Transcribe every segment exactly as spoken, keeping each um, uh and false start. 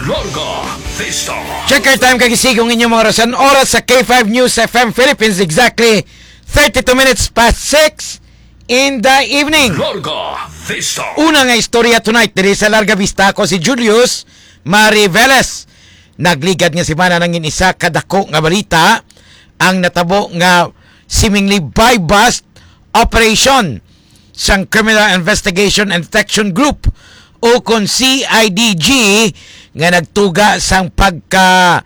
Larga Vista. Checker time kagisigong inyong mga orasan. Oras sa K five News F M Philippines, exactly thirty-two minutes past six in the evening. Larga Vista. Una nga istorya tonight diri sa Larga Vista. Ako si Julius Mari Velez. Nagligad nga si Mana nang isa kadako nga balita ang natabo nga seemingly by-bust operation sang Criminal Investigation and Detection Group o kon C I D G nga nagtuga sang pagka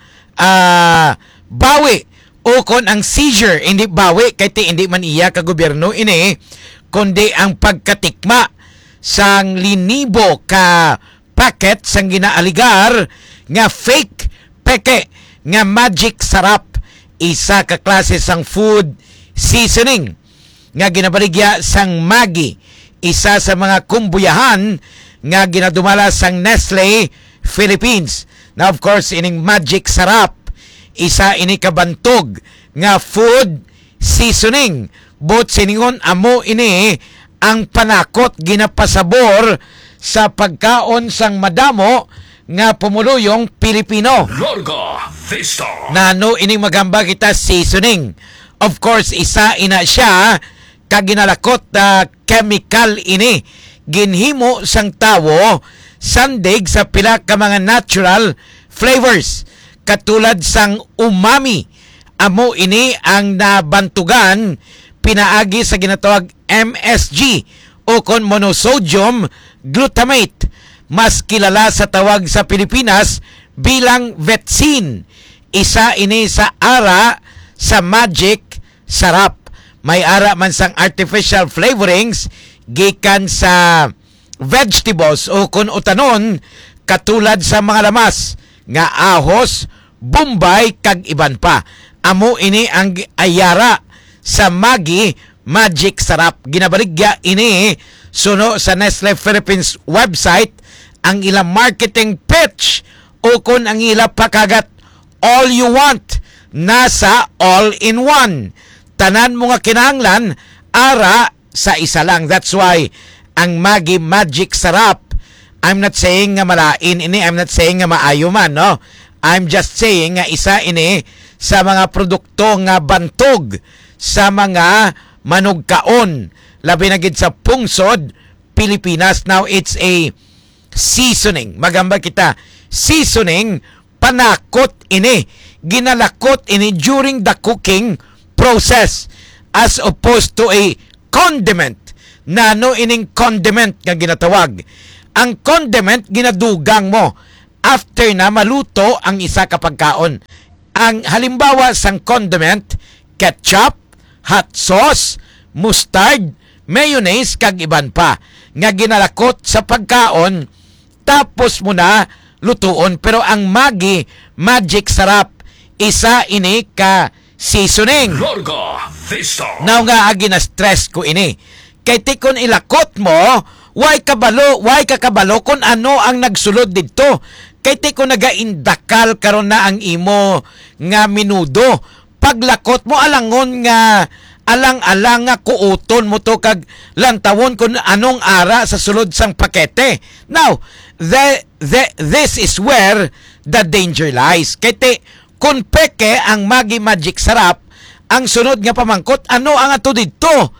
uh, bawi o kon ang seizure, hindi bawi kay ti hindi man iya ka gobyerno ini, kundi ang pagkatikma sang linibo ka packet sang ginaaligar nga fake peke nga magic sarap, isa ka klase sang food seasoning nga ginabaligya sang Maggi, isa sa mga kumbuyahan nga ginadumala sang Nestle Philippines. Now of course ining magic sarap, isa ini kabantog nga food seasoning. But siningon amo ini ang panakot ginapasabor sa pagkaon sang madamo nga pumuluyong Pilipino. Larga Vista. Nano ining magamba kita seasoning. Of course isa ina siya kaginalakot na uh, chemical ini ginhimo sang tawo sandig sa pila ka mga natural flavors katulad sang umami. Amo ini ang nabantugan pinaagi sa ginatawag M S G o kon monosodium glutamate, mas kilala sa tawag sa Pilipinas bilang Vetsin. Isa ini sa ara sa magic sarap. May ara man sang artificial flavorings gikan sa vegetables o kun utanon katulad sa mga lamas nga ahos, bombay kag iban pa. Amo ini ang ayara sa Maggi Magic Sarap. Ginabaligya ini suno sa Nestle Philippines website ang ilang marketing pitch o kun ang ilang pakagat all you want nasa all in one. Tanan mo nga kinahanglan ara sa isa lang. That's why ang Maggi Magic Sarap, I'm not saying nga malain ini, I'm not saying nga maayo man, no? I'm just saying nga isa ini sa mga produkto nga bantog sa mga manugkaon, labi na gid sa pungsod Pilipinas. Now it's a seasoning. Magamba kita, seasoning panakot ini, ginalakot ini during the cooking process as opposed to a condiment. Nano ining condiment nga ginatawag. Ang condiment ginadugang mo after na maluto ang isa ka pagkaon. Ang halimbawa sang condiment, ketchup, hot sauce, mustard, mayonnaise kag iban pa nga ginalakot sa pagkaon tapos mo na lutuon. Pero ang Maggi Magic Sarap, isa ini ka seasoning. Larga Vista. Now nga agi na stress ko ini. Kay tikon ilakot mo, why kabalo, why kakabalo kung ano ang nagsulod dito. Kay tikon nagaindakal karon na ang imo nga minudo. Paglakot mo alangon nga alang-alang nga kuuton mo to kag lantawon kung anong ara sa sulod sang pakete. Now, the, the, this is where the danger lies. Kay ti, kung peke ang Maggi Magic Sarap, ang sunod nga pamangkot, ano ang ato dito?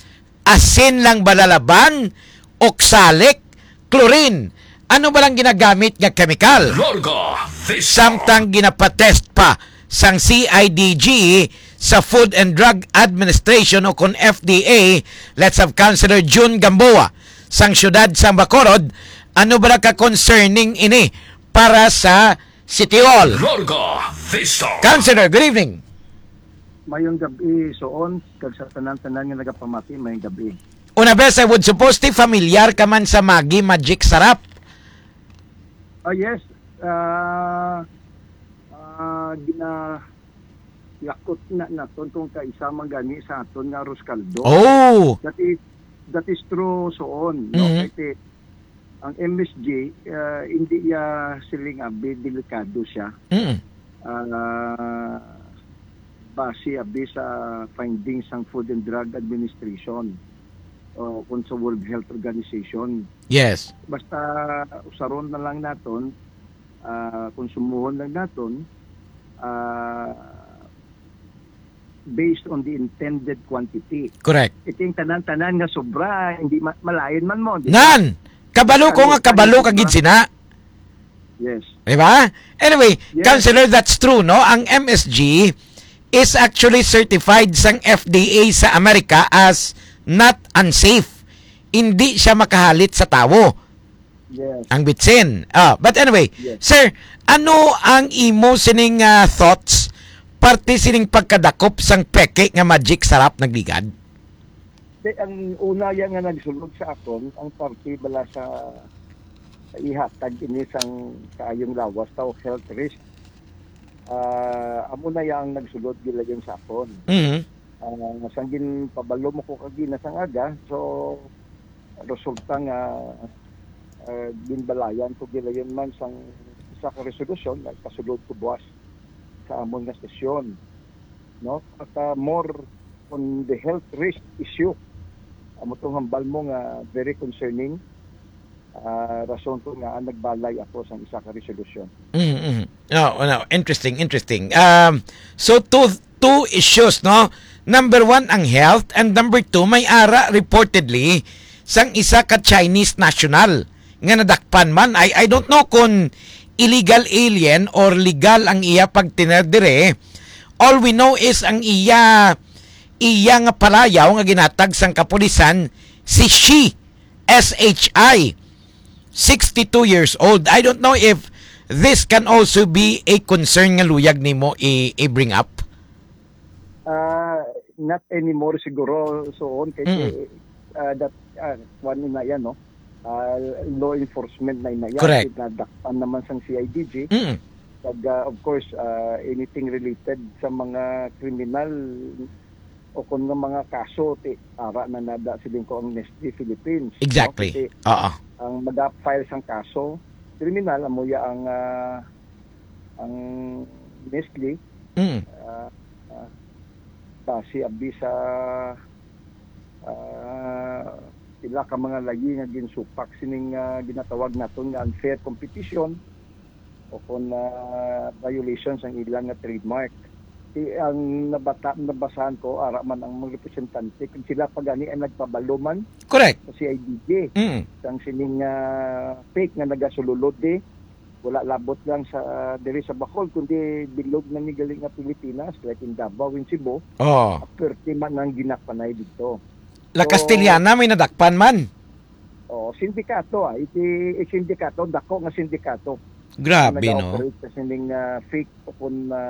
Asin lang balalaban, oxalic, chlorine. Ano ba lang ginagamit nga chemical? Larga Vista. Samtang ginapatest pa sang C I D G sa Food and Drug Administration o kon F D A. Let's have Councilor June Gamboa sang syudad sang Bacolod. Ano ba lang ka-concerning ini para sa City Hall? Larga Vista. Councilor, good evening. Mayong gabi soon, kag sa tanan-tanan nga nagapamati, mayong gabi. Una bes, I would suppose ti familiar ka man sa Maggi Magic Sarap. Oh yes, ah uh, uh, gina yakot na naton kung kaisa magani sa aton nga arroz caldo. Oh. That is that is true soon, no? Mm-hmm. Kasi ang M S G uh, hindi ya siling abi delikado siya. Mm. Uh, base abi sa findings ng Food and Drug Administration o kung sa World Health Organization. Yes. Basta usaron na lang naton ah, konsumuhon lang naton ah, based on the intended quantity. Correct. Ito yung tanan-tanan nga sobra, hindi ma- malayon man mo. di ba? Nan, kabalo ko nga kabalo kagid sina. Yes. Diba? Anyway, Yes. Counselor, that's true, no? Ang M S G is actually certified sang F D A sa Amerika as not unsafe. Hindi siya makahalit sa tawo. Yes. Ang bitsin. Ah, but anyway, Yes. sir, ano ang imo sining ah, thoughts parte sining pagkadakop sang peke nga magic sarap nagligad? Di, ang una yan nga nagsulod sa akon, ang party bala sa, sa ihatag ini sang kaayong lawas tao health risk. Ah, amo na yang nagsulod gila yun sa akon. Mhm. Uh, sanggin pabalo mo ko kagina sang aga, so resulta nga uh, ginbalayan ko gila yun man sang isa ka resolusyon nagpasulod ko buwas sa amon nga sesyon, no? At uh, more on the health risk issue, amo tong hambal mo nga very concerning, uh, rason ko nga nagbalay ako sa isa ka resolusyon. Mm-hmm. No, no, interesting, interesting. Um, so two two issues, no? Number one ang health, and number two may ara reportedly sang isa ka Chinese national nga nadakpan man. I I don't know kung illegal alien or legal ang iya pagtinerdire. All we know is ang iya iya nga palayaw nga ginatag sang kapulisan si Shi, S H I, sixty-two years old. I don't know if this can also be a concern nga luyag nimo i- i-bring up. Uh, not anymore siguro so on kasi Mm. uh, that uh, one na yan, no? Uh, law enforcement na yan. Correct. Nadakpan naman sang C I D G. Mm. Pag, uh, of course, uh, anything related sa mga kriminal o kung nga mga kaso, ti, ara na nada siling ko ang Nestle Philippines. Exactly. No? Kasi Oo. ang mag-file sang kaso, kriminal, amuya ang uh, ang Nestle, Mm. uh, uh, base abi sa uh, sila ka mga lagi nga ginsupak sining uh, ginatawag naton nga unfair competition o kung uh, violations ang ilang nga trademark. Di, ang nabata, nabasahan ko, ara man ang mga representante, kung sila pa gani ay nagpabalo man Correct. sa C I D G, Mm. sang sining uh, fake nga nagasululod di, wala labot lang sa uh, diri sa Bacol, kundi bilog na ni galing nga Pilipinas, like in Davao, in Cebu, Oh. aperte man ang ginakpanay dito. La Castellana may nadakpan man. O, sindikato ah, iti sindikato, dako nga sindikato. Grabe, no? Nag-operate sa sining uh, fake o kung uh,